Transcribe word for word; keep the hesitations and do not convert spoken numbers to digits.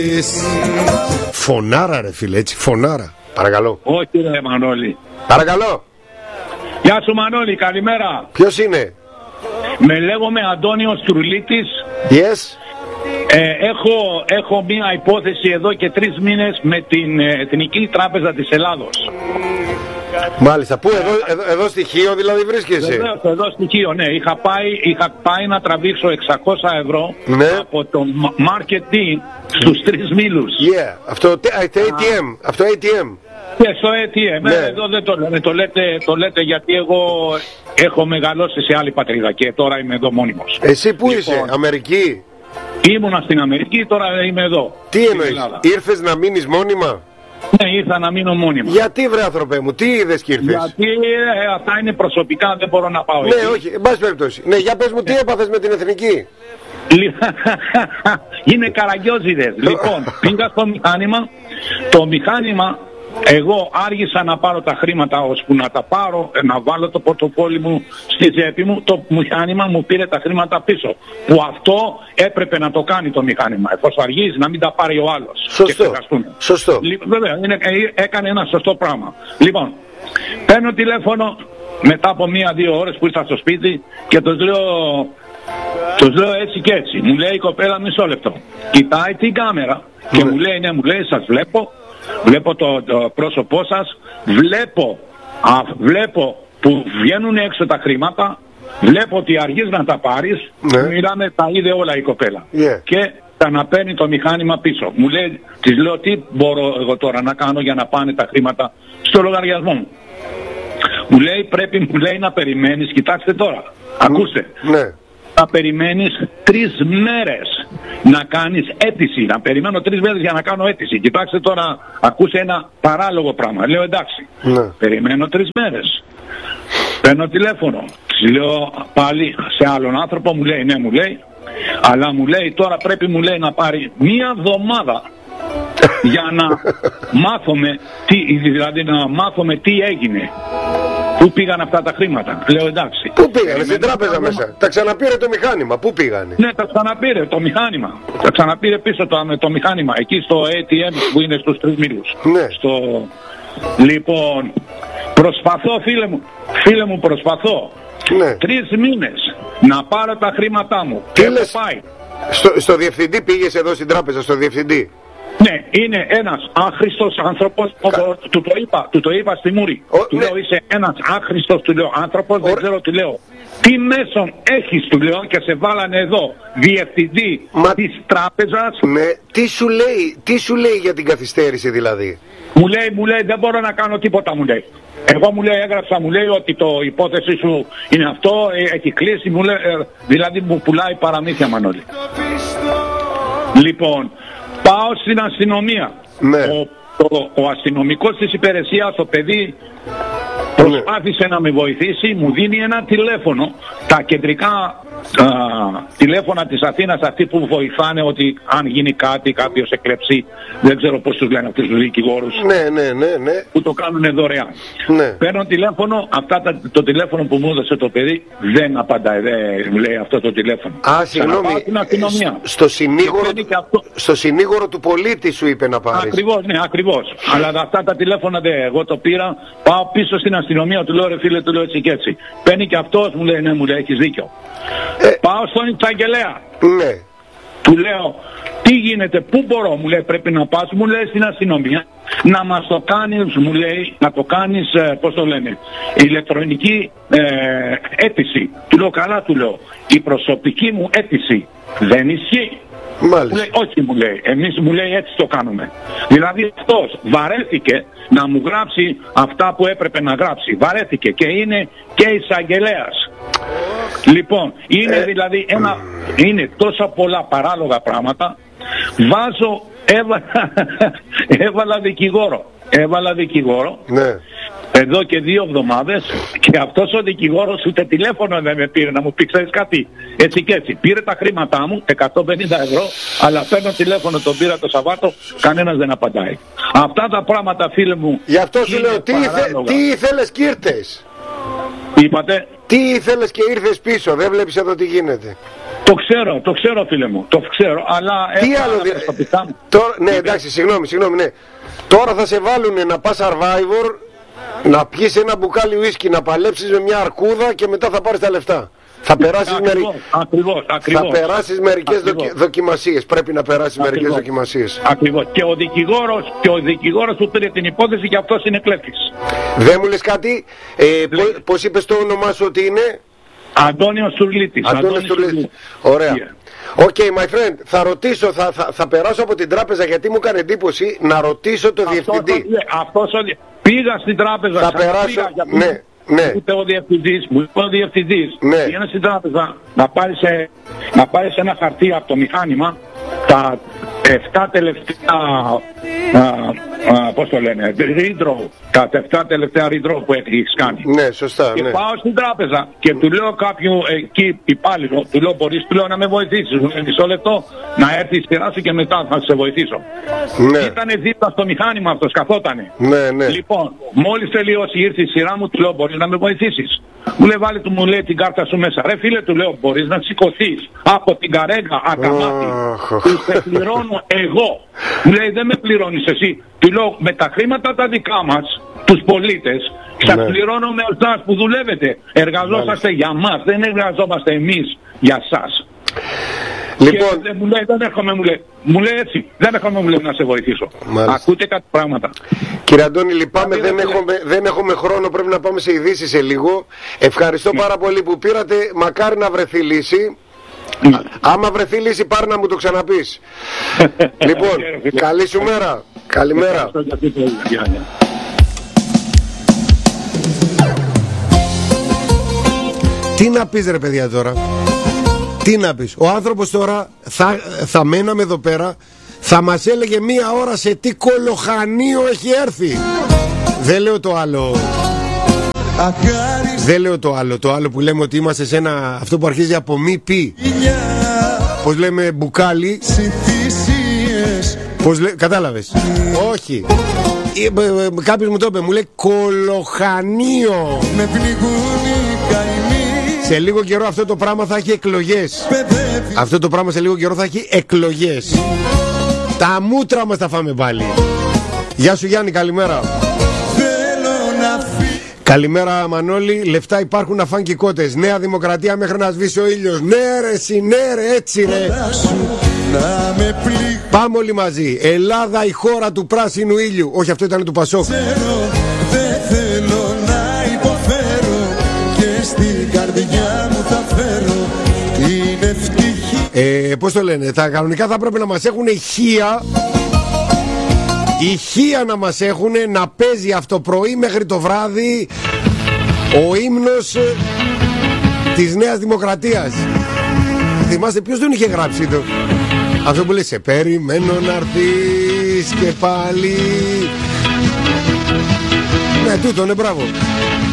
Φωνάρα ρε φίλε, έτσι, φωνάρα. Παρακαλώ. Όχι ρε Μανώλη. Παρακαλώ. Γεια σου Μανώλη, καλημέρα. Ποιος είναι? Με λέγομαι Αντώνιος Τρουλίτης. Yes. Ε, έχω, έχω μία υπόθεση εδώ και τρεις μήνες με την Εθνική Τράπεζα της Ελλάδος. Μάλιστα, πού εδώ, εδώ, εδώ στοιχείο δηλαδή βρίσκεσαι? Εδώ, εδώ στοιχείο, ναι. Είχα πάει, είχα πάει να τραβήξω εξακόσια ευρώ, ναι, από το marketing στους τρεις μήλους. Yeah, αυτό το έι τι εμ, αυτό έι τι εμ. Ναι, στο έι τι εμ, ναι. ε, εδώ δεν το λένε, το λέτε, το λέτε γιατί εγώ έχω μεγαλώσει σε άλλη πατρίδα και τώρα είμαι εδώ μόνιμος. Εσύ πού λοιπόν, είσαι, Αμερική? Ήμουνα στην Αμερική, τώρα είμαι εδώ. Τι εννοείς, ήρθες να μείνεις μόνιμα? Ναι, ήρθα να μείνω μόνιμα. Γιατί βρε άνθρωπε μου, τι είδες και ήρθες? Γιατί ε, αυτά είναι προσωπικά, δεν μπορώ να πάω ναι, εκεί. όχι, εν πάση περιπτώσει. Ναι, για πες μου τι έπαθες με την Εθνική? Είναι καραγκιόζιδες. Λοιπόν, πήγα στο μηχάνημα, το μηχάνημα, εγώ άργησα να πάρω τα χρήματα ώσπου να τα πάρω, να βάλω το πορτοφόλι μου στη τσέπη μου, το μηχάνημα μου πήρε τα χρήματα πίσω. Που αυτό έπρεπε να το κάνει το μηχάνημα, εφόσον αργείς να μην τα πάρει ο άλλος. Σωστό, σωστό. Βέβαια, είναι, έκανε ένα σωστό πράγμα. Λοιπόν, παίρνω τηλέφωνο μετά από μία-δύο ώρες που ήρθα στο σπίτι και τους λέω, τους λέω έτσι και έτσι. Μου λέει η κοπέλα μισό λεπτό. Κοιτάει την κάμερα και μου λέει, ναι, μου λέει, σας βλέπω. Βλέπω το, το πρόσωπό σας, βλέπω, α, βλέπω που βγαίνουν έξω τα χρήματα, βλέπω ότι αργείς να τα πάρεις, ναι. Μιλάμε, τα είδε όλα η κοπέλα. Yeah. Και ξαναπαίρνει το μηχάνημα πίσω. Μου λέει, της λέω τι μπορώ εγώ τώρα να κάνω για να πάνε τα χρήματα στο λογαριασμό μου. Μου λέει πρέπει μου λέει, να περιμένεις, κοιτάξτε τώρα, mm. ακούστε. Ναι. Θα περιμένεις τρεις μέρες να κάνεις αίτηση. Να περιμένω τρεις μέρες για να κάνω αίτηση. Κοιτάξτε τώρα, ακούσε ένα παράλογο πράγμα. Λέω εντάξει, ναι. Περιμένω τρεις μέρες. Παίρνω τηλέφωνο. Λέω πάλι σε άλλον άνθρωπο, μου λέει ναι, μου λέει. Αλλά μου λέει τώρα πρέπει μου λέει να πάρει μία εβδομάδα για να μάθουμε τι, δηλαδή να μάθουμε τι έγινε. Πού πήγαν αυτά τα χρήματα? Λέω εντάξει. Πού πήγανε, στην τράπεζα μέσα. Τα ξαναπήρε το μηχάνημα. Πού πήγανε? Ναι, τα ξαναπήρε το μηχάνημα. Τα ξαναπήρε πίσω το, το μηχάνημα. Εκεί στο έι τι εμ που είναι στους τρεις μήλους. Ναι. Στο... Λοιπόν, προσπαθώ φίλε μου, φίλε μου προσπαθώ. Ναι. Τρεις μήνες να πάρω τα χρήματά μου. Τι λες? Πάει. Στο, στο διευθυντή πήγες εδώ στην τράπεζα, στο διευθυντή? Ναι, είναι ένας άχρηστος άνθρωπος, Κα... του, το είπα, του το είπα στη Μούρη. Ο, του ναι. λέω είσαι ένας άχρηστος, του λέω άνθρωπος, ο... δεν ξέρω τι λέω. Τι μέσον έχεις, του λέω, και σε βάλανε εδώ διευθυντή Μα... της τράπεζας. Ναι, τι σου λέει, τι σου λέει για την καθυστέρηση δηλαδή? Μου λέει, μου λέει δεν μπορώ να κάνω τίποτα, μου λέει. Εγώ μου λέει έγραψα, μου λέει ότι το υπόθεση σου είναι αυτό, έχει κλείσει, μου λέει, δηλαδή μου πουλάει παραμύθια Μανώλη. Λοιπόν, πάω στην αστυνομία. Ναι. Ο, ο, ο αστυνομικός της υπηρεσίας, το παιδί, προσπάθησε ναι. να με βοηθήσει, μου δίνει ένα τηλέφωνο, τα κεντρικά α, τηλέφωνα της Αθήνας, αυτοί που βοηθάνε ότι αν γίνει κάτι, κάποιος εκλεψεί, δεν ξέρω πώς τους λένε αυτούς τους δικηγόρους, ναι, ναι, ναι, ναι. που το κάνουν δωρεάν. Ναι. Παίρνω τηλέφωνο, αυτά τα, το τηλέφωνο που μου έδωσε το παιδί δεν απαντάει, δεν λέει αυτό το τηλέφωνο. Α, συγγνώμη, στο συνήγορο, στο συνήγορο του πολίτη σου είπε να πάρεις. Ακριβώς, ναι, ακριβώς. Αλλά αυτά τα τηλέφωνα δεν, εγώ το πήρα, πάω πίσω στην αστυνομία, του λέω ρε φίλε, του λέω έτσι και έτσι. Παίρνει και αυτός, μου λέει ναι, μου λέει έχεις δίκιο. Ε, πάω στον εισαγγελέα. Ναι. Του λέω τι γίνεται, πού μπορώ, μου λέει πρέπει να πας, μου λέει στην αστυνομία να μας το κάνεις, μου λέει να το κάνεις, ε, πώς το λένε, ηλεκτρονική ε, αίτηση. Του λέω καλά, του λέω, η προσωπική μου αίτηση δεν ισχύει. Μάλιστα. Μου λέει όχι, μου λέει, εμείς μου λέει έτσι το κάνουμε. Δηλαδή αυτός βαρέθηκε να μου γράψει αυτά που έπρεπε να γράψει. Βαρέθηκε και είναι και εισαγγελέας. Λοιπόν, είναι ε, δηλαδή ένα, ε, είναι τόσα πολλά παράλογα πράγματα. Βάζω, έβαλα, έβαλα δικηγόρο. Έβαλα δικηγόρο. Ναι. Εδώ και δύο εβδομάδες και αυτός ο δικηγόρος ούτε τηλέφωνο δεν με πήρε να μου πει ξέρεις κάτι, έτσι και έτσι. Πήρε τα χρήματά μου, εκατόν πενήντα ευρώ, αλλά παίρνω τηλέφωνο, τον πήρα το Σαββάτο, κανένας δεν απαντάει. Αυτά τα πράγματα φίλε μου. Γι' αυτό σου λέω, τι, ήθε, τι ήθελες και ήρθες? Είπατε. Τι ήθελες και ήρθες πίσω, δεν βλέπεις εδώ τι γίνεται? Το ξέρω, το ξέρω φίλε μου, το ξέρω, αλλά... Τι άλλο δι... Τώρα, ναι, εντάξει, συγγνώμη, συγγνώμη, ναι. Τώρα θα σε βάλουν να πας Survivor, να πιεις ένα μπουκάλι ουίσκι, να παλέψεις με μια αρκούδα και μετά θα πάρεις τα λεφτά. Θα περάσεις, ακριβώς, μερι... ακριβώς, ακριβώς. θα περάσεις μερικές δοκι... δοκιμασίες. Πρέπει να περάσεις ακριβώς. μερικές δοκιμασίες. Ακριβώς. Και ο δικηγόρος, και ο δικηγόρος που πήρε την υπόθεση και αυτός είναι κλέφτης. Δεν μου λες κάτι, ε, πώς, πώς είπες το όνομά σου ότι είναι? Αντώνιος Στουρλίτης. Αντώνιος Στουρλίτης. Ωραία. Οκ, yeah. okay, my friend, θα ρωτήσω, θα, θα, θα περάσω από την τράπεζα γιατί μου έκανε εντύπωση να ρωτήσω το αυτός διευθυντή. Ο, αυτός ο, πήγα στην τράπεζα, θα περάσω, πήγα, ναι. Ναι. Ούτε ο διευθυντής, μου είπε ο διευθυντής, ναι. πήγαινε στην τράπεζα να πάρεις, σε, να πάρεις ένα χαρτί από το μηχάνημα, τα εφτά τελευταία, α, α, πώς το λένε, redraw, τα εφτά τελευταία redraw που έχεις κάνει. Ναι, σωστά, και ναι. πάω στην τράπεζα και του λέω κάποιου εκεί υπάλληλο, του λέω μπορείς πλέον να με βοηθήσεις, μου λέει μισό λεπτό, να έρθει η σειρά σου και μετά θα σε βοηθήσω. Ναι. Ήτανε δίπλα στο μηχάνημα αυτό, καθότανε. Ναι, ναι. Λοιπόν, μόλις τελείωσε ήρθε η σειρά μου, του λέω μπορείς να με βοηθήσεις. Μου λέει βάλε του, μου λέει την κάρτα σου μέσα. Ρε φίλε, του λέω μπορείς να σηκωθείς από την καρέγα ακαμάτι. Oh. Του σε πληρώνω εγώ. Μου λέει δεν με πληρώνεις εσύ. Του λέω με τα χρήματα τα δικά μας, τους πολίτες, σας ναι. πληρώνω με εσάς που δουλεύετε. Εργαζόμαστε ναι. για μας, δεν εργαζόμαστε εμείς για σας. Λοιπόν, και μου λέει δεν έρχομαι, μου λέει, μου λέει έτσι, δεν έρχομαι μου λέει, να σε βοηθήσω. Μάλιστα. Ακούτε κάτι πράγματα. Κύριε Αντώνη, λυπάμαι, δεν έχουμε, δεν έχουμε χρόνο, πρέπει να πάμε σε ειδήσεις σε λίγο. Ευχαριστώ ναι. πάρα πολύ που πήρατε, μακάρι να βρεθεί λύση. Ναι. Άμα βρεθεί λύση πάρε να μου το ξαναπείς. Λοιπόν, καλή σου μέρα. Καλημέρα. Τι να πεις ρε παιδιά τώρα? Τι να πεις? Ο άνθρωπος τώρα θα, θα μέναμε εδώ πέρα, θα μας έλεγε μία ώρα σε τι κολοχανίο έχει έρθει. Δεν λέω το άλλο. Δεν λέω το άλλο. Το άλλο που λέμε ότι είμαστε σε ένα, αυτό που αρχίζει από μη πι. Πώς λέμε μπουκάλι. Πώς λέ... Κατάλαβες? Όχι. Κάποιος μου το είπε, μου λέει κολοχανίο. Με σε λίγο καιρό αυτό το πράγμα θα έχει εκλογές. Αυτό το πράγμα σε λίγο καιρό θα έχει εκλογές. Τα μούτρα μας τα φάμε πάλι. Γεια σου Γιάννη, καλημέρα. Καλημέρα Μανώλη, λεφτά υπάρχουν να φάνε και κότες. Νέα Δημοκρατία μέχρι να σβήσει ο ήλιος. Ναι ρε εσύ, ναι ρε, έτσι ρε. Πάμε όλοι μαζί. Ελλάδα η χώρα του πράσινου ήλιου. Όχι, αυτό ήταν του Πασόκ. Δεν θέλω να υποφέρω και στην καρδιά μου θα φέρω την ευτυχία. Ε, πώς το λένε, τα κανονικά θα πρέπει να μας έχουν ηχεία. Ηχεία να μας έχουν, να παίζει αυτό πρωί μέχρι το βράδυ ο ύμνος της Νέας Δημοκρατίας. Θυμάστε ποιος τον είχε γράψει το? Αυτό που λέει σε περιμένω να έρθεις και πάλι. Ναι, τούτο, ναι, μπράβο.